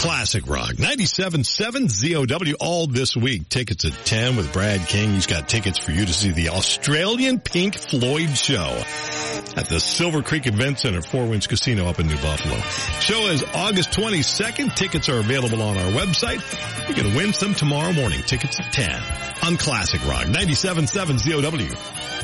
Classic Rock 97.7 ZOW all this week. Tickets at 10 with Brad King. He's got tickets for you to see the Australian Pink Floyd show at the Silver Creek Event Center, Four Winds Casino up in New Buffalo. Show is August 22nd. Tickets are available on our website. You're going to win some tomorrow morning. Tickets at 10 on Classic Rock 97.7 ZOW.